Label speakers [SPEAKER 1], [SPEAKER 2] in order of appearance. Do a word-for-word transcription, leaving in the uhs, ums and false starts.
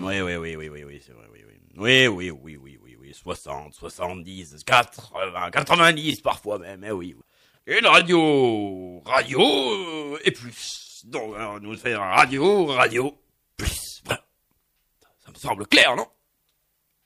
[SPEAKER 1] Oui, oui, oui, oui, oui, oui, c'est vrai, oui, oui. Oui, oui, oui, oui, oui, oui, soixante, soixante-dix, quatre-vingts, quatre-vingt-dix parfois même, eh oui. Une radio, radio euh, et plus. Donc, alors, nous faire radio, radio, plus. Voilà. Ça me semble clair, non?